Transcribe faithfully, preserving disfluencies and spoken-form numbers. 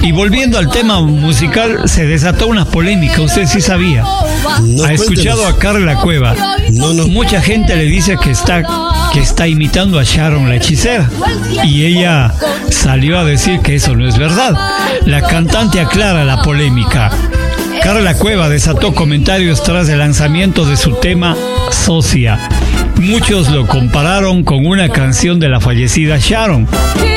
Y volviendo al tema musical, se desató una polémica, usted sí sabía. No, ha escuchado cuéntenos. a Carla Cueva. No, no. Mucha gente le dice que está, que está imitando a Sharon la hechicera. Y ella salió a decir que eso no es verdad. La cantante aclara la polémica. Carla Cueva desató comentarios tras el lanzamiento de su tema Socia. Muchos lo compararon con una canción de la fallecida Sharon.